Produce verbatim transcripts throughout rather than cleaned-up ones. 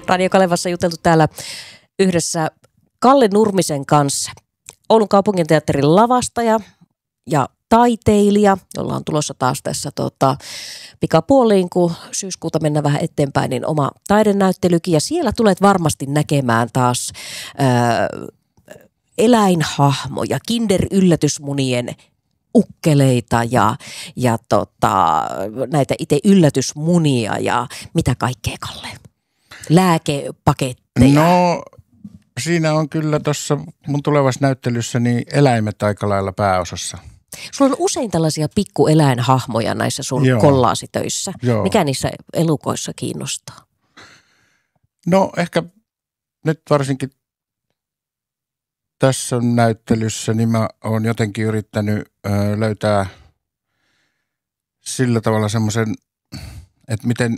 Radio Kalevassa juteltu täällä yhdessä Kalle Nurmisen kanssa. Oulun kaupunginteatterin lavastaja ja taiteilija, jolla on tulossa taas tässä tota, pikapuoliin, kun syyskuuta mennään vähän eteenpäin, niin oma taidenäyttelykin. Ja siellä tulet varmasti näkemään taas ää, eläinhahmoja, Kinder-yllätysmunien ukkeleita ja, ja tota, näitä itse yllätysmunia ja mitä kaikkea, Kalle? Lääkepaketteja. No siinä on kyllä tuossa mun tulevassa näyttelyssä niin eläimet aika lailla pääosassa. Sulla on usein tällaisia pikkueläinhahmoja näissä sun Joo. kollaasitöissä. Joo. Mikä niissä elukoissa kiinnostaa? No ehkä nyt varsinkin tässä näyttelyssä niin mä oon jotenkin yrittänyt ö, löytää sillä tavalla semmoisen, että miten,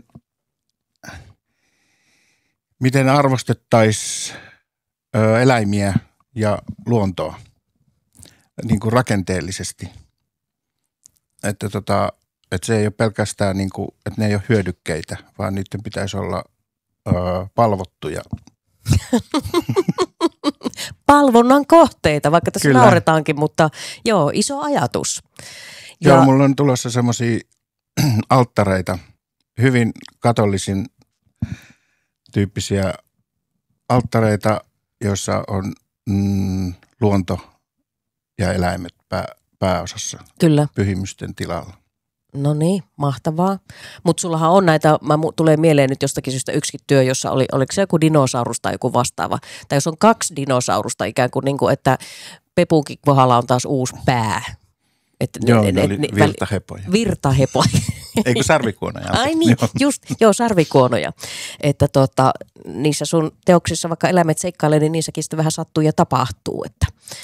miten arvostettaisiin eläimiä ja luontoa niin kuin rakenteellisesti. Että, tota, että se ei ole pelkästään, niin kuin, että ne ei ole hyödykkeitä, vaan niiden pitäisi olla ö, palvottuja. Palvonnan kohteita, vaikka tässä Kyllä. nauretaankin, mutta joo, iso ajatus. Ja Joo, mulla on tulossa semmoisia alttareita, hyvin katollisin tyyppisiä alttareita, joissa on mm, luonto ja eläimet pää, pääosassa. Kyllä. Pyhimysten tilalla. No niin, mahtavaa. Mutta sullahan on näitä, mä tulee mieleen nyt jostakin syystä yksikin työ, jossa oli, oliko se joku dinosaurus tai joku vastaava. Tai jos on kaksi dinosaurusta ikään kuin, niin kuin että Pepunkin kohdalla on taas uusi pää. Että joo, ne, ne ne, oli ne, virtahepoja. Virtahepoja. Eikö sarvikuonoja? Ai niin, joo. just, joo, sarvikuonoja. Että tota, niissä sun teoksissa, vaikka eläimet seikkailee, niin niissäkin sitten vähän sattuu ja tapahtuu, että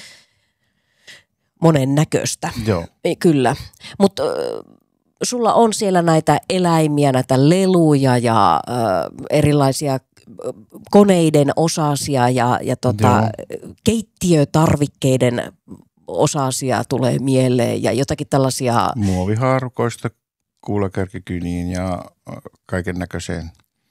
monen näköistä. Joo. Kyllä, mutta sulla on siellä näitä eläimiä, näitä leluja ja ö, erilaisia koneiden osasia ja, ja tota, keittiötarvikkeiden osasia tulee mieleen ja jotakin tällaisia muovihaarukoista kuulakärkikyniin ja kaiken näköiseen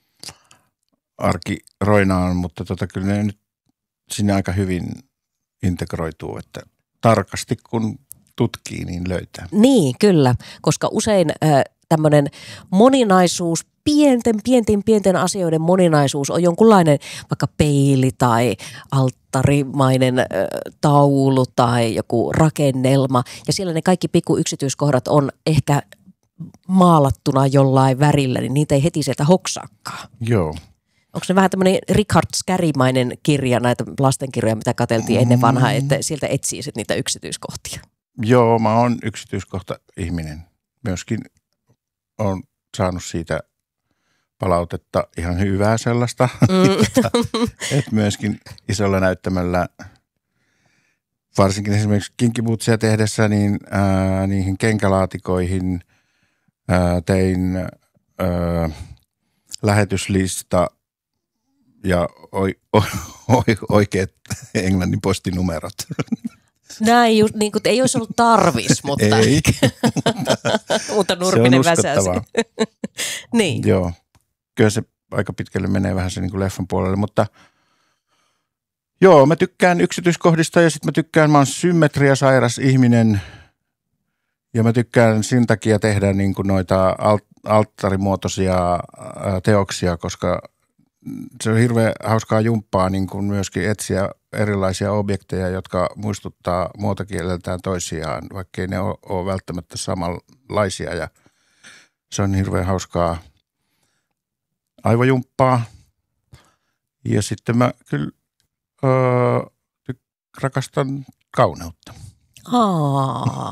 arkiroinaan, mutta tota, kyllä ne nyt sinne aika hyvin integroituu, että tarkasti kun tutkii, niin löytää. Niin, kyllä, koska usein äh, tämmöinen moninaisuus, pienten, pienten, pienten asioiden moninaisuus on jonkunlainen vaikka peili tai alttarimainen äh, taulu tai joku rakennelma. Ja siellä ne kaikki pikku yksityiskohdat on ehkä maalattuna jollain värillä, niin niitä ei heti sieltä hoksaakaan. Joo. Onko se vähän tämmöinen Richard Scarry-mainen kirja, näitä lastenkirjoja, mitä katseltiin ennen vanhaa, että sieltä etsii sit niitä yksityiskohtia? Joo, mä oon yksityiskohta-ihminen. Myöskin oon saanut siitä palautetta ihan hyvää sellaista. Mm. Että myöskin isolla näyttämällä, varsinkin esimerkiksi kinkibuutsia tehdessä, niin ää, niihin kenkälaatikoihin ää, tein ää, lähetyslista ja oi, oi, oi, oikeat englannin postinumerot. Näin, just, niin kuin, ei olisi ollut tarvis, mutta, ei. mutta Nurminen väsäsi. Niin. Joo, kyllä se aika pitkälle menee vähän se niin kuin leffan puolelle, mutta joo, mä tykkään yksityiskohdista ja sitten mä tykkään, mä oon symmetriasairas ihminen ja mä tykkään sen takia tehdä niin kuin noita alt, alttarimuotoisia teoksia, koska se on hirveän hauskaa jumppaa niin kuin myöskin etsiä erilaisia objekteja, jotka muistuttaa muotokieleltään toisiaan, vaikkei ne ole, ole välttämättä samanlaisia. Ja se on hirveän hauskaa aivojumppaa. Ja sitten mä kyllä öö, rakastan kauneutta. Aa,